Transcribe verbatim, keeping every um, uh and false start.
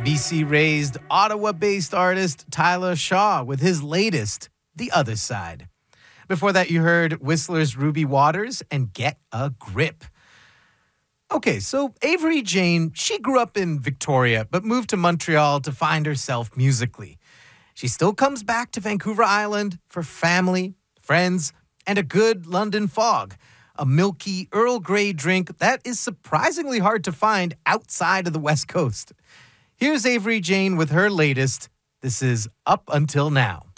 B C-raised, Ottawa-based artist Tyler Shaw with his latest, The Other Side. Before that, you heard Whistler's Ruby Waters and Get a Grip. Okay, so Avery Jane, she grew up in Victoria, but moved to Montreal to find herself musically. She still comes back to Vancouver Island for family, friends, and a good London fog, a milky Earl Grey drink that is surprisingly hard to find outside of the West Coast. Here's Avery Jane with her latest. This is Up Until Now.